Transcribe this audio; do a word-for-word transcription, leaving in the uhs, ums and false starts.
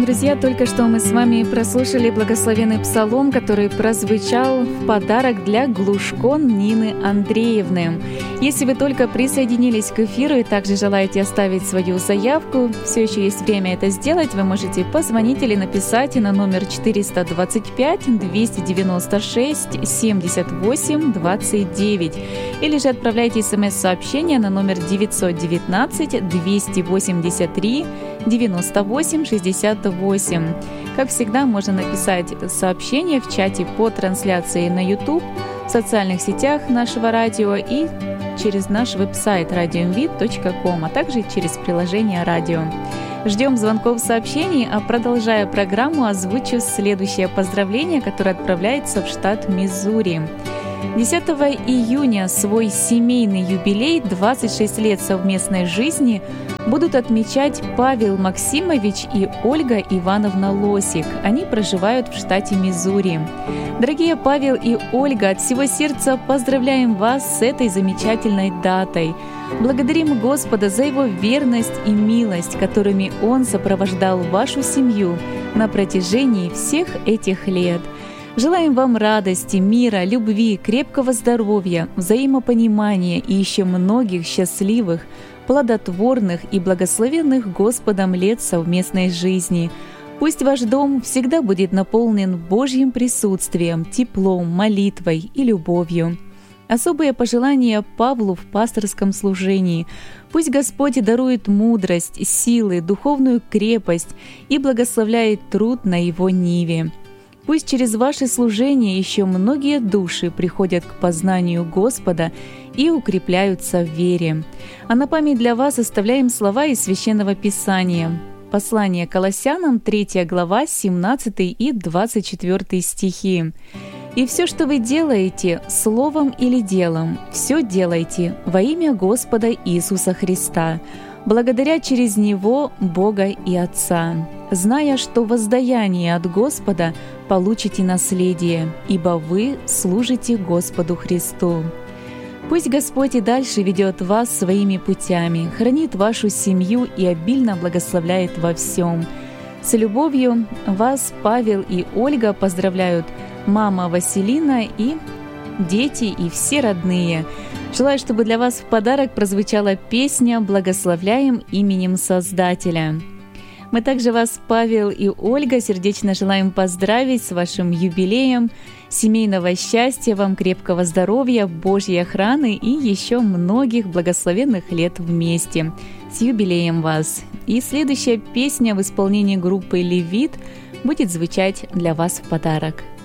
друзья, только что мы с вами прослушали благословенный псалом, который прозвучал в подарок для Глушко Нины Андреевны. Если вы только присоединились к эфиру и также желаете оставить свою заявку, все еще есть время это сделать, вы можете позвонить или написать на номер четыреста двадцать пять двести девяносто шесть семьдесят восемь двадцать девять, или же отправляйте смс-сообщение на номер девятьсот девятнадцать двести восемьдесят три девяносто восемь шестьдесят восемь. Как всегда, можно написать сообщение в чате по трансляции на YouTube, в социальных сетях нашего радио и через наш веб-сайт радио эм ви точка ком, а также через приложение радио. Ждем звонков, сообщений, а продолжая программу, озвучу следующее поздравление, которое отправляется в штат Миссури. десятого июня свой семейный юбилей, двадцать шесть лет совместной жизни, будут отмечать Павел Максимович и Ольга Ивановна Лосик. Они проживают в штате Миссури. Дорогие Павел и Ольга, от всего сердца поздравляем вас с этой замечательной датой. Благодарим Господа за Его верность и милость, которыми Он сопровождал вашу семью на протяжении всех этих лет. Желаем вам радости, мира, любви, крепкого здоровья, взаимопонимания и еще многих счастливых, плодотворных и благословенных Господом лет совместной жизни. Пусть ваш дом всегда будет наполнен Божьим присутствием, теплом, молитвой и любовью. Особые пожелания Павлу в пасторском служении. Пусть Господь дарует мудрость, силы, духовную крепость и благословляет труд на его ниве. Пусть через ваше служение еще многие души приходят к познанию Господа и укрепляются в вере. А на память для вас оставляем слова из Священного Писания. Послание Колоссянам, третья глава, семнадцатый и двадцать четвёртый стихи. «И все, что вы делаете, словом или делом, все делайте во имя Господа Иисуса Христа, благодаря через Него Бога и Отца, зная, что воздаяние от Господа получите наследие, ибо вы служите Господу Христу». Пусть Господь и дальше ведет вас своими путями, хранит вашу семью и обильно благословляет во всем. С любовью вас Павел и Ольга поздравляют мама Василина и дети и все родные. Желаю, чтобы для вас в подарок прозвучала песня «Благословляем именем Создателя». Мы также вас, Павел и Ольга, сердечно желаем поздравить с вашим юбилеем, семейного счастья, вам крепкого здоровья, Божьей охраны и еще многих благословенных лет вместе. С юбилеем вас! И следующая песня в исполнении группы «Левит» будет звучать для вас в подарок.